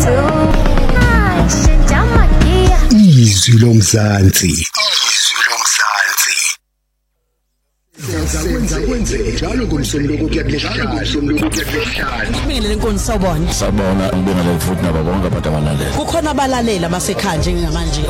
Izwi lomzansi. Kwenze njalo ngomsombuluko kuya kulesihlanu. Ngibingelele inkonzo sawubona. Sabona ngibingelele futhi nabo bonke abantu abalalela. Kukhona abalalela basekhaya njengamanje.